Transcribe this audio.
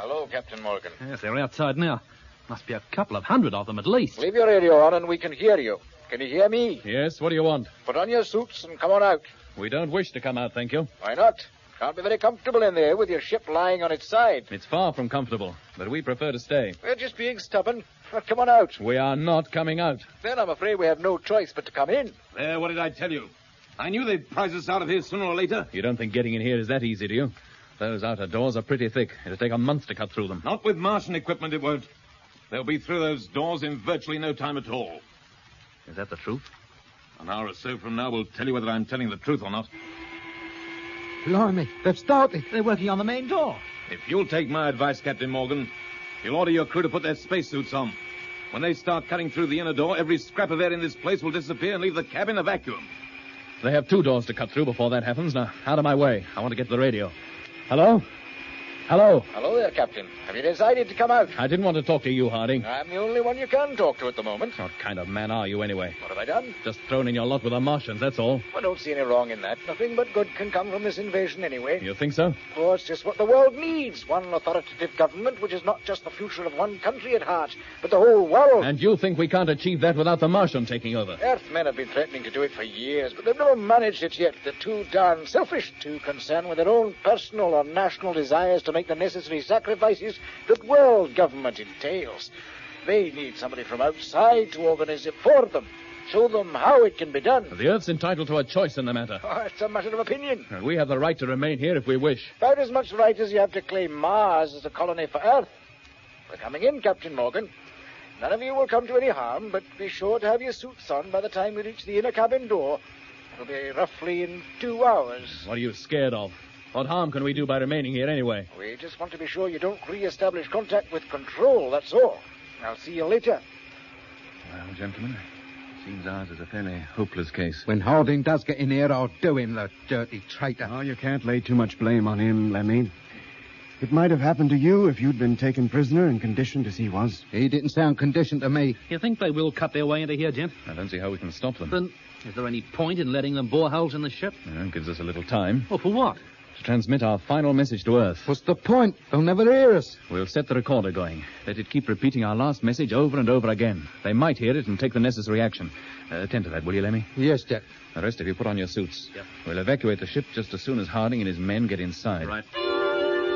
Hello, Captain Morgan. Yes, they're outside now. Must be a couple of hundred of them at least. Leave your radio on and we can hear you. Can you hear me? Yes, what do you want? Put on your suits and come on out. We don't wish to come out, thank you. Why not? Can't be very comfortable in there with your ship lying on its side. It's far from comfortable, but we prefer to stay. We're just being stubborn. Well, come on out. We are not coming out. Then I'm afraid we have no choice but to come in. There, what did I tell you? I knew they'd prize us out of here sooner or later. You don't think getting in here is that easy, do you? Those outer doors are pretty thick. It'll take a month to cut through them. Not with Martian equipment, it won't. They'll be through those doors in virtually no time at all. Is that the truth? An hour or so from now, we'll tell you whether I'm telling the truth or not. Blimey, they've started. They're working on the main door. If you'll take my advice, Captain Morgan, you'll order your crew to put their spacesuits on. When they start cutting through the inner door, every scrap of air in this place will disappear and leave the cabin a vacuum. They have 2 doors to cut through before that happens. Now, out of my way. I want to get to the radio. Hello? Hello? Hello there, Captain. Have you decided to come out? I didn't want to talk to you, Harding. I'm the only one you can talk to at the moment. What kind of man are you, anyway? What have I done? Just thrown in your lot with the Martians, that's all. I don't see any wrong in that. Nothing but good can come from this invasion anyway. You think so? Oh, it's just what the world needs. One authoritative government which is not just the future of one country at heart, but the whole world. And you think we can't achieve that without the Martian taking over? Earthmen have been threatening to do it for years, but they've never managed it yet. They're too darn selfish, too concerned with their own personal or national desires to make the necessary sacrifices that world government entails. They need somebody from outside to organize it for them, show them how it can be done. The Earth's entitled to a choice in the matter. Oh, it's a matter of opinion. And we have the right to remain here if we wish. About as much right as you have to claim Mars as a colony for Earth. We're coming in, Captain Morgan. None of you will come to any harm, but be sure to have your suits on by the time we reach the inner cabin door. It'll be roughly in 2 hours. What are you scared of? What harm can we do by remaining here anyway? We just want to be sure you don't re-establish contact with Control, that's all. I'll see you later. Well, gentlemen, it seems ours is a fairly hopeless case. When Harding does get in here, I'll do him, the dirty traitor. Oh, you can't lay too much blame on him, Lemmy. It might have happened to you if you'd been taken prisoner and conditioned as he was. He didn't sound conditioned to me. You think they will cut their way into here, Jim? I don't see how we can stop them. Then, is there any point in letting them bore holes in the ship? It gives us a little time Well, for what? to transmit our final message to Earth. What's the point? They'll never hear us. We'll set the recorder going. Let it keep repeating our last message over and over again. They might hear it and take the necessary action. Attend to that, will you, Lemmy? Yes, Jack. The rest of you put on your suits. Yep. We'll evacuate the ship just as soon as Harding and his men get inside. Right.